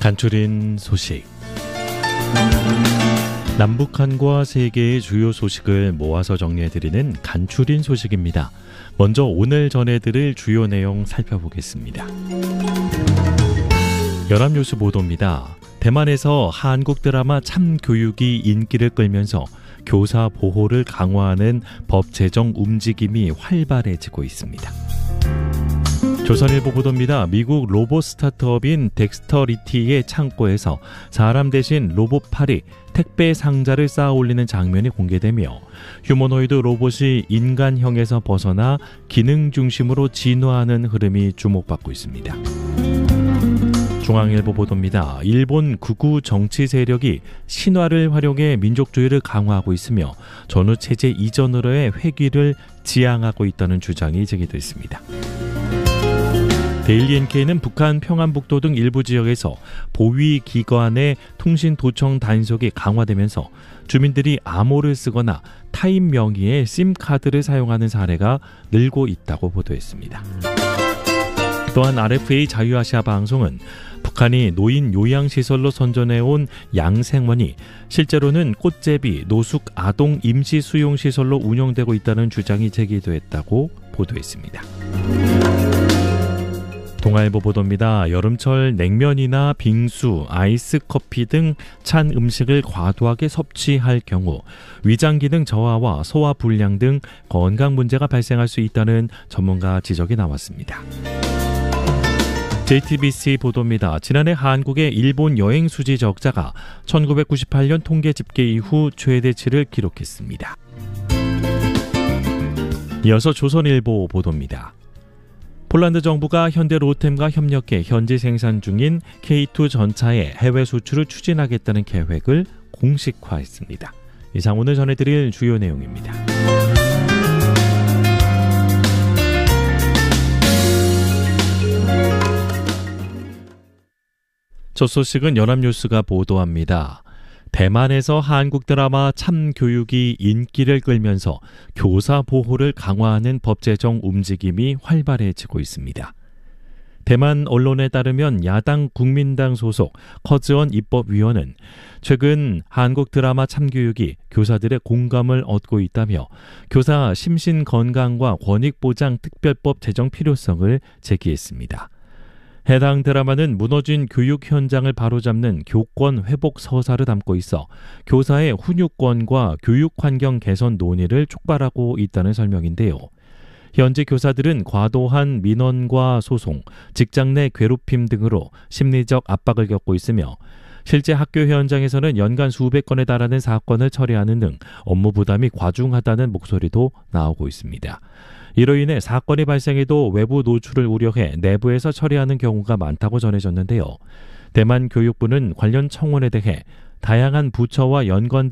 간추린 소식. 남북한과 세계의 주요 소식을 모아서 정리해드리는 간추린 소식입니다. 먼저 오늘 전해드릴 주요 내용 살펴보겠습니다. 연합뉴스 보도입니다. 대만에서 한국 드라마 참교육이 인기를 끌면서 교사 보호를 강화하는 법 제정 움직임이 활발해지고 있습니다. 조선일보 보도입니다. 미국 로봇 스타트업인 덱스터리티의 창고에서 사람 대신 로봇팔이 택배 상자를 쌓아 올리는 장면이 공개되며 휴머노이드 로봇이 인간형에서 벗어나 기능 중심으로 진화하는 흐름이 주목받고 있습니다. 중앙일보 보도입니다. 일본 극우 정치 세력이 신화를 활용해 민족주의를 강화하고 있으며 전후체제 이전으로의 회귀를 지향하고 있다는 주장이 제기됐습니다. 데일리 NK는 북한 평안북도 등 일부 지역에서 보위기관의 통신 도청 단속이 강화되면서 주민들이 암호를 쓰거나 타인 명의의 심카드를 사용하는 사례가 늘고 있다고 보도했습니다. 또한 RFA 자유아시아 방송은 북한이 노인 요양시설로 선전해온 양생원이 실제로는 꽃제비, 노숙, 아동 임시 수용시설로 운영되고 있다는 주장이 제기됐다고 보도했습니다. 동아일보 보도입니다. 여름철 냉면이나 빙수, 아이스커피 등 찬 음식을 과도하게 섭취할 경우 위장 기능 저하와 소화 불량 등 건강 문제가 발생할 수 있다는 전문가 지적이 나왔습니다. JTBC 보도입니다. 지난해 한국의 일본 여행 수지 적자가 1998년 통계 집계 이후 최대치를 기록했습니다. 이어서 조선일보 보도입니다. 폴란드 정부가 현대 로템과 협력해 현지 생산 중인 K2 전차의 해외 수출을 추진하겠다는 계획을 공식화했습니다. 이상 오늘 전해드릴 주요 내용입니다. 첫 소식은 연합뉴스가 보도합니다. 대만에서 한국 드라마 참교육이 인기를 끌면서 교사 보호를 강화하는 법 제정 움직임이 활발해지고 있습니다. 대만 언론에 따르면 야당 국민당 소속 커즈원 입법위원은 최근 한국 드라마 참교육이 교사들의 공감을 얻고 있다며 교사 심신 건강과 권익 보장 특별법 제정 필요성을 제기했습니다. 해당 드라마는 무너진 교육 현장을 바로잡는 교권 회복 서사를 담고 있어 교사의 훈육권과 교육 환경 개선 논의를 촉발하고 있다는 설명인데요. 현재 교사들은 과도한 민원과 소송, 직장 내 괴롭힘 등으로 심리적 압박을 겪고 있으며 실제 학교 현장에서는 연간 수백 건에 달하는 사건을 처리하는 등 업무 부담이 과중하다는 목소리도 나오고 있습니다. 이로 인해 사건이 발생해도 외부 노출을 우려해 내부에서 처리하는 경우가 많다고 전해졌는데요. 대만 교육부는 관련 청원에 대해 다양한 부처와 연관된